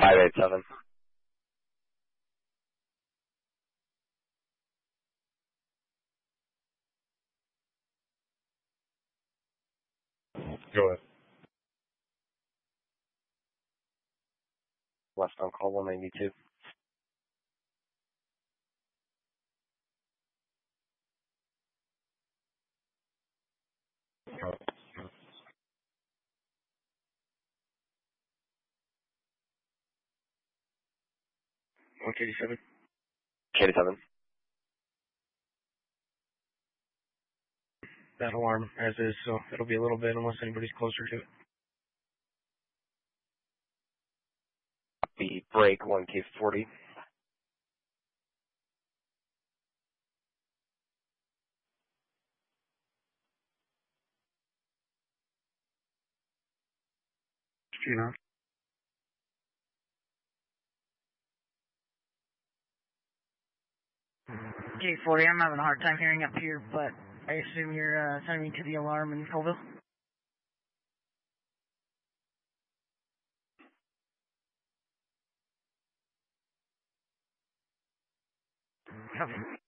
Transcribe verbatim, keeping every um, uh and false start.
five eight seven. Go ahead. Last on call one ninety-two. one eighty-seven. eighty-seven. That alarm as is, so it'll be a little bit unless anybody's closer to it. The break one K forty. You know. J forty, I'm having a hard time hearing up here, but I assume you're uh, sending me to the alarm in Colville? Copy.